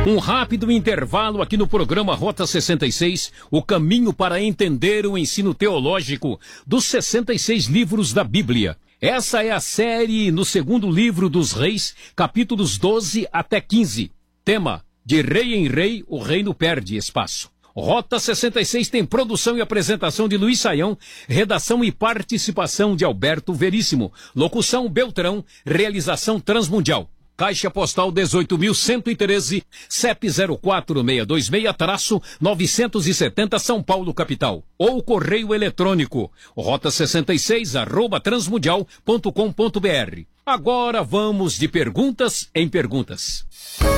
Um rápido intervalo aqui no programa Rota 66, o caminho para entender o ensino teológico dos 66 livros da Bíblia. Essa é a série no segundo livro dos Reis, capítulos 12 até 15. Tema: de rei em rei, o reino perde espaço. Rota 66 tem produção e apresentação de Luiz Saião, redação e participação de Alberto Veríssimo, locução Beltrão, realização Transmundial. Caixa Postal 18.113, CEP 04626-970 São Paulo, capital. Ou correio eletrônico, rota66@transmundial.com.br. Agora vamos de perguntas em perguntas.